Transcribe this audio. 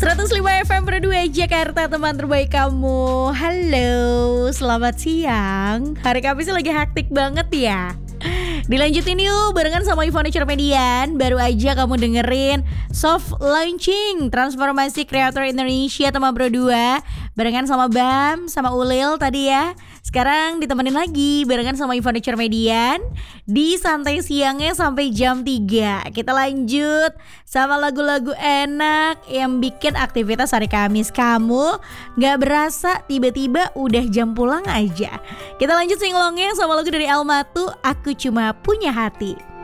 105 FM Pro 2 Jakarta, teman terbaik kamu. Halo, selamat siang. Hari Kamis lagi hektik banget ya. Dilanjutin yuk barengan sama Furniture Median. Baru aja kamu dengerin soft launching transformasi kreator Indonesia teman Pro 2 barengan sama Bam, sama Ulil tadi ya. Sekarang ditemenin lagi barengan sama Furniture Median di santai siangnya sampai jam 3. Kita lanjut sama lagu-lagu enak yang bikin aktivitas hari Kamis kamu gak berasa tiba-tiba udah jam pulang aja. Kita lanjut singlongnya sama lagu dari Almatu, Aku Cuma Punya Hati.